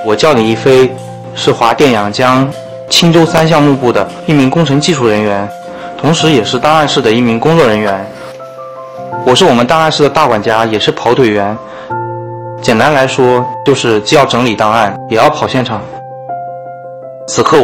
我叫李一飞，是华电养江青州3项目部的一名工程技术人员，同时也是档案室的一名工作人员。我是我们档案室的大管家，也是跑腿员。简单来说，就是既要整理档案，也要跑现场。此刻